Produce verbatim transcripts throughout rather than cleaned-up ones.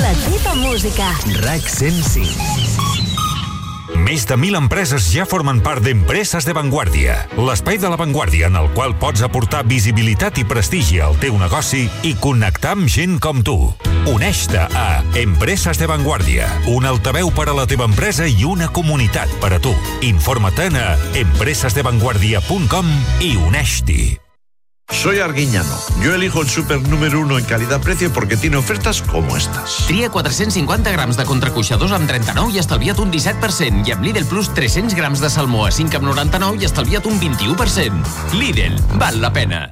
La teva música. RAC cent cinc. Més de mil empreses ja formen part d'Empreses de Vanguardia, l'espai de la Vanguardia en el qual pots aportar visibilitat i prestigi al teu negoci i connectar amb gent com tu. Uneix-te a Empreses de Vanguardia, un altaveu per a la teva empresa i una comunitat per a tu. Informa't a empresas de vanguardia punt com i uneix-t'hi. Soy Arguiñano. Yo elijo el súper número uno en calidad-precio porque tiene ofertas como estas. Tria quatre-cents cinquanta grams de contracuixadors amb trenta-nou i estalvia't un disset per cent. I amb Lidl Plus tres-cents grams de salmó a cinc amb noranta-nou i estalvia't un vint-i-u per cent. Lidl, val la pena.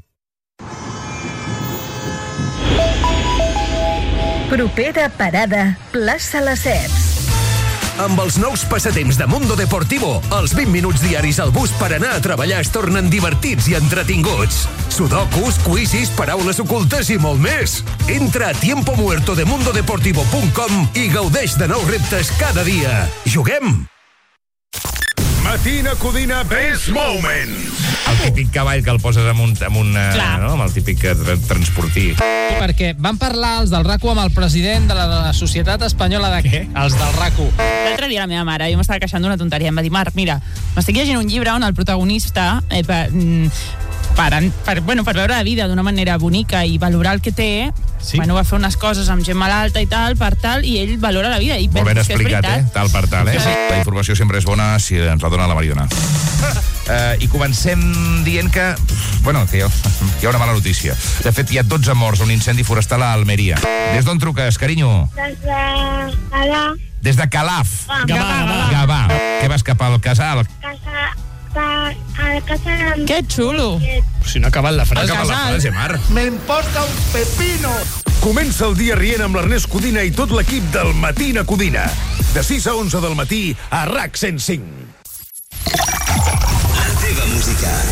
Propera parada, plaça Lesseps. Amb els nous passatemps de Mundo Deportivo, els vint minuts diaris al bus per anar a treballar es tornen divertits i entretinguts. Sudokus, quizzes, paraules ocultes i molt més. Entra a tiempo muerto de mundo deportivo punt com i gaudeix de nous reptes cada dia. Juguem! Matina Codina Best Moments. El típic cavall que el poses amb un, amb un no? amb el típic transportí. Perquè van parlar els del RAC-u amb el president de la, de la Societat Espanyola de... Què? Els del RAC-u. L'altre dia la meva mare, jo m'estava queixant d'una tonteria, em va dir, Marc, mira, m'estic llegint un llibre on el protagonista, eh, per, per, per, bueno, per veure la vida d'una manera bonica i valorar el que té, sí? Bueno, va fer unes coses amb gent malalta i tal, per tal, i ell valora la vida. I molt ben explicat, eh? Tal per tal, eh? Sí. La informació sempre és bona si ens la dona la Mariona. Uh, I comencem dient que, bueno, que hi ha, hi ha una mala notícia. De fet, hi ha dotze morts a un incendi forestal a Almeria. Des d'on truques, carinyo? Des de Calaf. Des de Calaf. Ah. Gavà, Gavà. Gavà. Què vas cap al casal? Casa... A la casa de... Que xulo. Si no ha acabat la frase. Ha acabat la frase, Marc. Me importa un pepino. Comença el dia rient amb l'Ernest Codina i tot l'equip del Matina Codina. De sis a onze del matí a RAC cent cinc. La teva música.